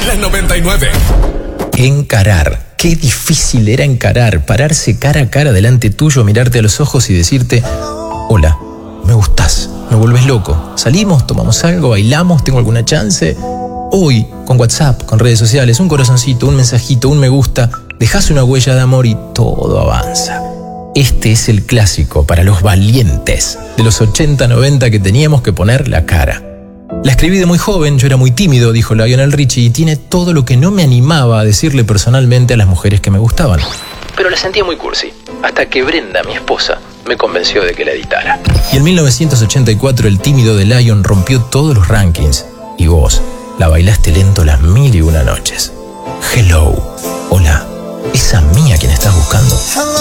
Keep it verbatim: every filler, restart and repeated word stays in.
La noventa y nueve. Encarar. Qué difícil era encarar, pararse cara a cara delante tuyo, mirarte a los ojos y decirte: hola, me gustás, me volvés loco. Salimos, tomamos algo, bailamos, tengo alguna chance. Hoy, con WhatsApp, con redes sociales, un corazoncito, un mensajito, un me gusta, dejás una huella de amor y todo avanza. Este es el clásico para los valientes de los ochenta noventa que teníamos que poner la cara. La escribí de muy joven, yo era muy tímido, dijo Lionel Richie, y tiene todo lo que no me animaba a decirle personalmente a las mujeres que me gustaban. Pero la sentía muy cursi, hasta que Brenda, mi esposa, me convenció de que la editara. Y en mil novecientos ochenta y cuatro el tímido de Lion rompió todos los rankings, y vos la bailaste lento las mil y una noches. Hello, hola, ¿es a mí a quien estás buscando?